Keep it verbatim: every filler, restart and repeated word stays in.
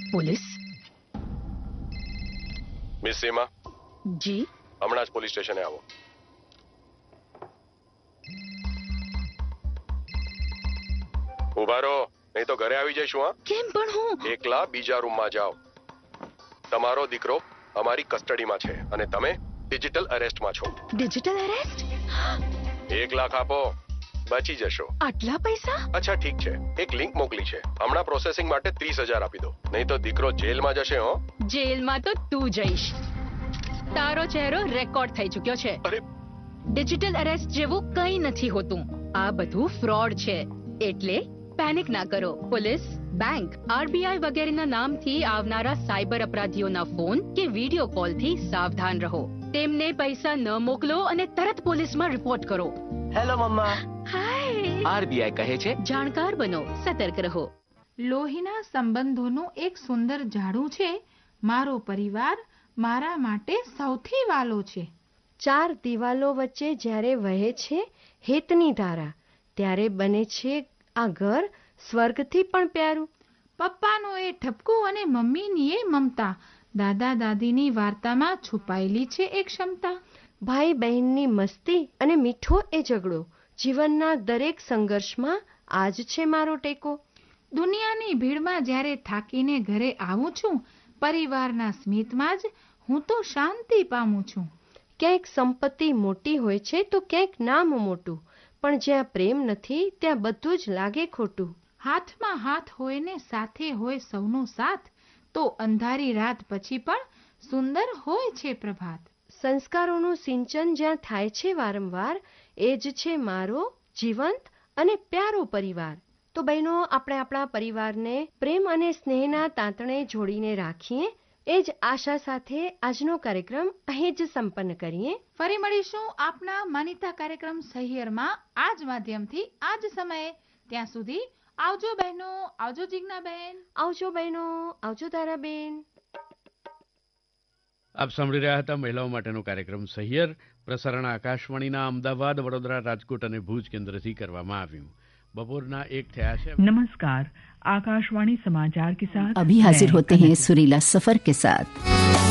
Police? Miss સીમા, જી? હમણાં જ police સ્ટેશને આવો. ઉભા રહો, નહીં તો ઘરે આવી જઈશું. હા, કેમ પણ હું? એકલા બીજા રૂમમાં જાઓ. તમારો દીકરો અમારી કસ્ટડીમાં છે અને તમે ડિજિટલ અરેસ્ટમાં છો. Digital arrest? એક લાખ આપો, બચી જશો. આટલા પૈસા? અચ્છા ઠીક છે, એક લિંક મોકલી છે, હમણાં પ્રોસેસિંગ માટે ત્રીસ હજાર આપી દો, નહીં તો દીકરો જેલમાં જશે. હો, જેલમાં તો તું જઈશ. તારો ચહેરો રેકોર્ડ થઈ ચૂક્યો છે. અરે ડિજિટલ અરેસ્ટ જેવું કંઈ નથી હોતું. આ બધું ફ્રોડ છે, એટલે પેનિક ના કરો. પોલીસ, બેંક, આરબીઆઈ વગેરેના નામથી આવનારા સાયબર અપરાધીઓના ફોન કે વિડીયો કોલથી સાવધાન રહો. તેમને પૈસા ન મોકલો અને તરત પોલીસમાં રિપોર્ટ કરો. હેલો મમ્મા. હાય. આરબીઆઈ કહે છે, જાણકાર બનો, સતર્ક રહો. લોહીના સંબંધોનું એક સુંદર ઝાડું છે. મારો પરિવાર મારા માટે સૌથી વાલો છે. ચાર દિવાલો વચ્ચે જ્યારે વહે છે હેતની ધારા, ત્યારે બને છે આ ઘર સ્વર્ગથી પણ પ્યારું. પપ્પાનો એ ઠપકો અને મમ્મીની એ મમતા, દાદા દાદીની વાર્તામાં છુપાયેલી છે એક ક્ષમતા. ભાઈ બહેનની મસ્તી અને મીઠો એ ઝઘડો, જીવનના દરેક સંઘર્ષમાં આજ છે મારો ટેકો. દુનિયાની ભીડમાં જ્યારે થાકીને ઘરે આવું છું, પરિવારના સ્મિતમાં જ હું તો શાંતિ પામું છું. ક્યાંક સંપત્તિ મોટી હોય છે તો ક્યાંક નામ મોટું, પણ જ્યાં પ્રેમ નથી ત્યાં બધું જ લાગે ખોટું. હાથમાં હાથ હોય ને સાથે હોય સૌનો સાથ, તો અંધારી રાત પછી પણ સુંદર હોય છે પ્રભાત. સંસ્કારોનું સિંચન જ્યાં થાય છે વારંવાર, એ જ છે મારો જીવંત અને પ્યારો પરિવાર. તો બહેનો, આપણે આપણા પરિવારને પ્રેમ અને સ્નેહના તાંતણે જોડીને રાખીએ. એ જ આશા સાથે આજનો કાર્યક્રમ અહીં જ સંપન્ન કરીએ. ફરી મળીશું આપના માનીતા કાર્યક્રમ સહિયરમાં આ જ માધ્યમથી, આ જ સમયે. ત્યાં સુધી આવજો બહેનો, આવજો જિજ્ઞાબેન. આવજો બહેનો, આવજો તારાબેન. આપ સાંભળી રહ્યા હતા મહિલાઓ માટેનો કાર્યક્રમ સહિયર. પ્રસારણ આકાશવાણીના અમદાવાદ, વડોદરા, રાજકોટ અને ભુજ કેન્દ્રથી કરવામાં આવ્યું. बपोरना एक थया है। नमस्कार, आकाशवाणी समाचार के साथ अभी हाजिर होते हैं सुरीला सफर के साथ।